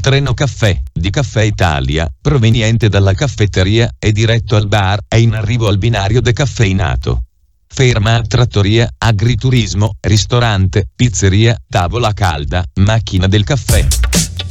treno caffè di Caffè Italia, proveniente dalla caffetteria e diretto al bar, è in arrivo al binario decaffeinato. Ferma trattoria, agriturismo, ristorante, pizzeria, tavola calda, macchina del caffè.